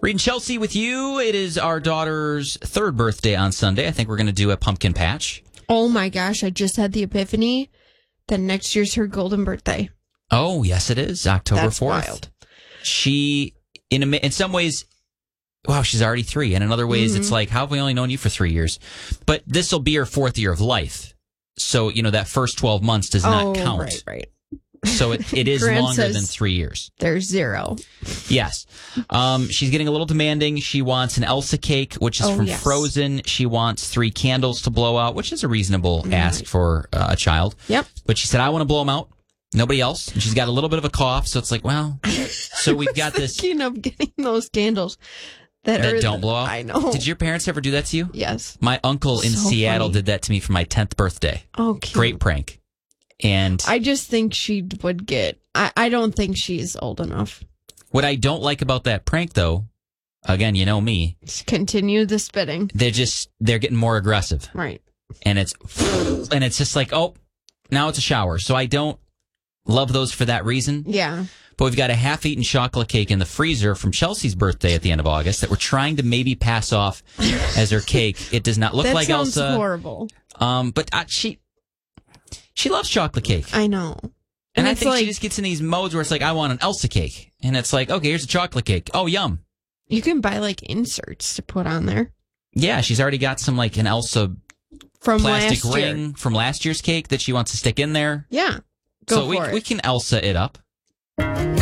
Reading Chelsea with you. It is our daughter's 3rd birthday on Sunday. I think we're going to do a pumpkin patch. Oh my gosh, I just had the epiphany that next year's her golden birthday. Oh, yes, it is. October That's 4th. Wild. She, in some ways, wow, she's already 3. And in other ways, it's like, how have we only known you for 3 years? But this will be her 4th year of life. So, that first 12 months does not count. Right. So it is Grant longer says than 3 years. There's 0. Yes. She's getting a little demanding. She wants an Elsa cake, which is from Frozen. She wants 3 candles to blow out, which is a reasonable ask for a child. Yep. But she said, I want to blow them out. Nobody else. And she's got a little bit of a cough, so it's like, well, so we've got this. Thinking of getting those candles that don't blow out. I know. Did your parents ever do that to you? Yes. My uncle in Seattle did that to me for my 10th birthday. Oh, cute. Great prank. And I just think she would get. I don't think she's old enough. What I don't like about that prank, though, again, you know me. Just continue the spitting. They're getting more aggressive. Right. And it's just like, oh, now it's a shower. So I don't love those for that reason. Yeah. But we've got a half-eaten chocolate cake in the freezer from Chelsea's birthday at the end of August that we're trying to maybe pass off as her cake. It does not look like Elsa. That sounds horrible. But she loves chocolate cake. I know. And I think she just gets in these modes where it's like, I want an Elsa cake. And it's like, okay, here's a chocolate cake. Oh, yum. You can buy inserts to put on there. Yeah, she's already got some an Elsa from plastic last ring year. From last year's cake that she wants to stick in there. Yeah. So we can Elsa it up.